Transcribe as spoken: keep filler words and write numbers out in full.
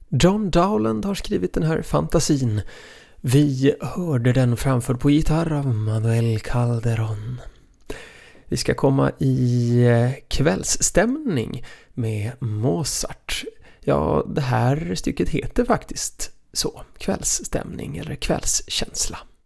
John Dowland har skrivit den här fantasin. Vi hörde den framförd på gitarr av Manuel Calderón. Vi ska komma i kvällsstämning med Mozart. Ja, det här stycket heter faktiskt så, kvällsstämning eller kvällskänsla.